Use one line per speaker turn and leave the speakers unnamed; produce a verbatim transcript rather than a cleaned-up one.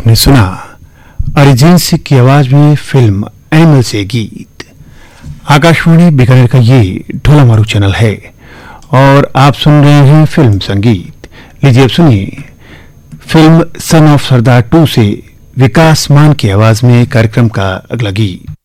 आपने सुना अरिजीत सिंह की आवाज में फिल्म एनिमल से गीत। आकाशवाणी बीकानेर का ये ढोला मारू चैनल है और आप सुन रहे हैं फिल्म संगीत। लीजिए अब सुनिए film son of Sardar to से विकास मान की आवाज में कार्यक्रम का अगला गीत।